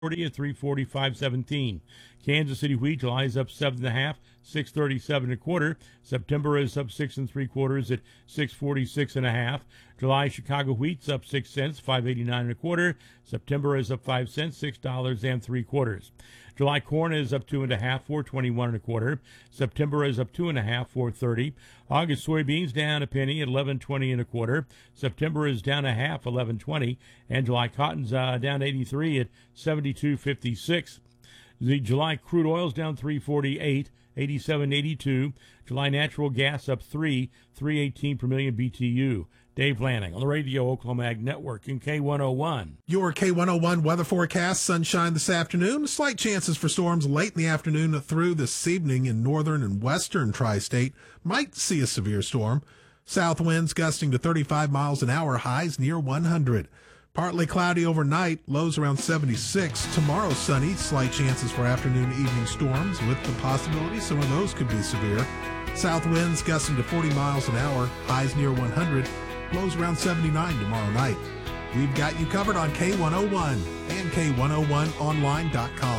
at 345.17. Kansas City wheat, July is up 7.5, 637 1/4. September is up 6 3/4 at 646.5. July Chicago wheat's up 6 cents, 589 1/4. September is up 5 cents, $6 3/4. July corn is up 2.5, 421 1/4. September is up 2.5, 430. August soybeans down a penny at 11.20 1/4. September is down a half, 11.20, and July cotton's down 83 at 72.56. The July crude oil's down 348, 87.82. July natural gas up 318 per million BTU. Dave Lanning on the Radio Oklahoma Ag Network in K101. Your K101 weather forecast: sunshine this afternoon, slight chances for storms late in the afternoon through this evening in northern and western tri-state. Might see a severe storm. South winds gusting to 35 miles an hour, highs near 100. Partly cloudy overnight, lows around 76. Tomorrow sunny, slight chances for afternoon evening storms with the possibility some of those could be severe. South winds gusting to 40 miles an hour, highs near 100. Lows around 79 tomorrow night. We've got you covered on K101 and K101online.com.